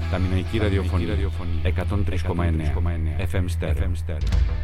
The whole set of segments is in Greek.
Τα Μιναϊκή Ραδιοφωνία 103,9 FM Stereo.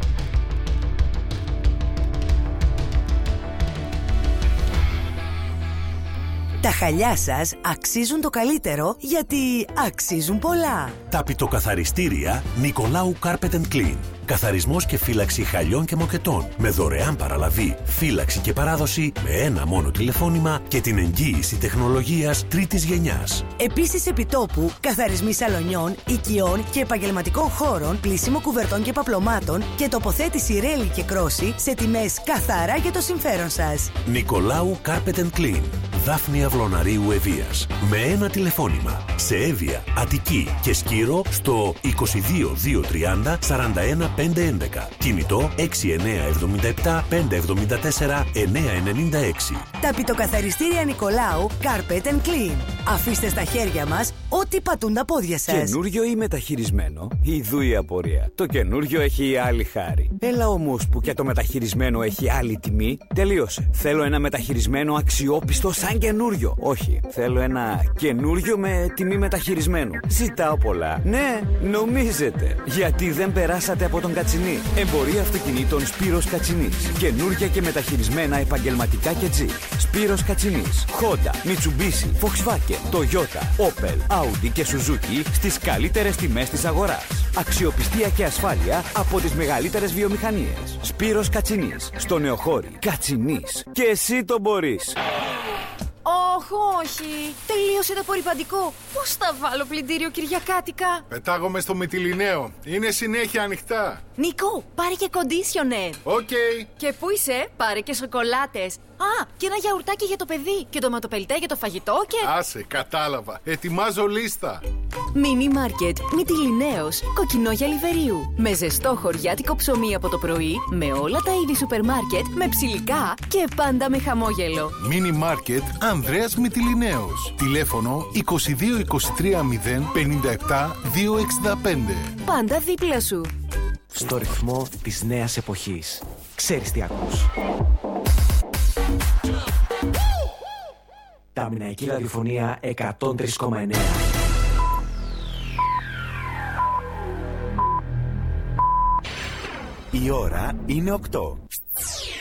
Τα χαλιά σας αξίζουν το καλύτερο γιατί αξίζουν πολλά. Τα πιτοκαθαριστήρια Νικολάου Carpet & Clean. Καθαρισμός και φύλαξη χαλιών και μοκετών. Με δωρεάν παραλαβή, φύλαξη και παράδοση με ένα μόνο τηλεφώνημα και την εγγύηση τεχνολογίας τρίτης γενιάς. Επίσης επιτόπου, καθαρισμοί σαλονιών, οικειών και επαγγελματικών χώρων, πλύσιμο κουβερτών και παπλωμάτων και τοποθέτηση ρέλη και κρόση σε τιμές καθαρά για το συμφέρον σας. Νικολάου Carpet & Clean. Δάφνη Αυλωναρίου Ευβοίας. Με ένα τηλεφώνημα. Σε Εύβοια, Αττική και Σκύρο στο 22 230 41 511. Κινητό 6977 574 996. Τα πιτοκαθαριστήρια Νικολάου Carpet & Clean. Αφήστε στα χέρια μας ό,τι πατούν τα πόδια σας. Καινούριο ή μεταχειρισμένο, ιδού η απορία. Το καινούριο έχει άλλη χάρη. Έλα όμως που και το μεταχειρισμένο έχει άλλη τιμή. Τελείωσε. Θέλω ένα μεταχειρισμένο αξιόπιστο σαν καινούριο. Όχι, θέλω ένα καινούριο με τιμή μεταχειρισμένου. Ζητάω πολλά. Ναι, νομίζετε. Γιατί δεν περάσατε από τον Κατσινί. Εμπορία αυτοκινήτων Σπύρος Κατσινής. Καινούρια και μεταχειρισμένα επαγγελματικά και τζιπ. Σπύρος Κατσινής. Honda, Mitsubishi, Volkswagen, Toyota, Opel, Audi και Suzuki στις καλύτερες τιμές της αγοράς. Αξιοπιστία και ασφάλεια από τις μεγαλύτερες βιομηχανίες. Σπύρος Κατσινής. Στο Νεοχώρι. Κατσινής. Και εσύ το μπορείς. Όχι. Τελείωσε το απορρυπαντικό. Πώς θα βάλω πλυντήριο κυριακάτικα? Πετάγομαι στο Μυτιληναίο. Είναι συνέχεια ανοιχτά. Νικό, πάρε και κοντίσιονερ. Οκ. Και πού είσαι? Πάρε και σοκολάτες. Α, και ένα γιαουρτάκι για το παιδί. Και ντοματοπελτέ για το φαγητό και... Άσε, κατάλαβα. Ετοιμάζω λίστα. Μίνι μάρκετ Μυτιληναίος, Κοκκινόγια Λιβερίου. Με ζεστό χωριάτικο ψωμί από το πρωί, με όλα τα είδη σούπερ μάρκετ, με ψιλικά και πάντα με χαμόγελο. Μίνι μάρκετ Ανδρέας Μυτιληναίος. Τηλέφωνο 2223 057 265. Πάντα δίπλα σου. Στο ρυθμό της νέας εποχής. Ξέρεις τι ακούς. Τα Μιναϊκή Ραδιοφωνία 103,9. Η ώρα είναι 8.